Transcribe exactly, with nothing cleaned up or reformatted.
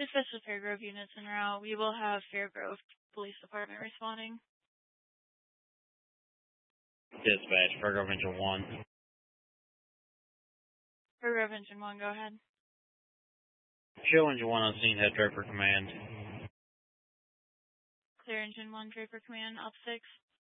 Dispatch the Fairgrove units en route. We will have Fairgrove Police Department responding. Dispatch, Fairgrove Engine one. Fairgrove Engine one, go ahead. Show Engine one on scene, head Draper Command. Clear Engine one, Draper Command, Op six.